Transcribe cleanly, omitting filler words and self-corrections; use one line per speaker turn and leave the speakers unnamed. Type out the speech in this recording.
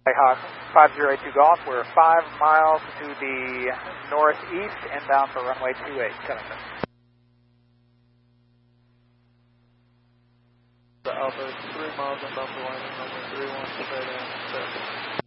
Hawk 5082 Golf, we're 5 miles to the northeast, inbound for runway 28, Covington.
The Alpha 3 miles inbound for landing, runway 31, straight in,